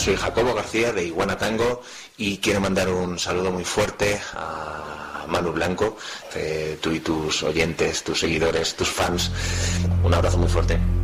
soy Jacobo García de Iguana Tango y quiero mandar un saludo muy fuerte a Manu Blanco, tú y tus oyentes, tus seguidores, tus fans. Un abrazo muy fuerte.